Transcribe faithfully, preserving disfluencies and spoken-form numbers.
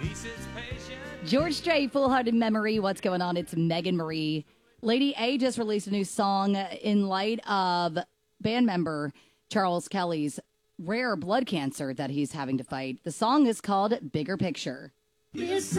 George Strait, Full Hearted Memory. What's going on? It's Megan Marie. Lady A just released a new song in light of band member Charles Kelly's rare blood cancer that he's having to fight. The song is called Bigger Picture.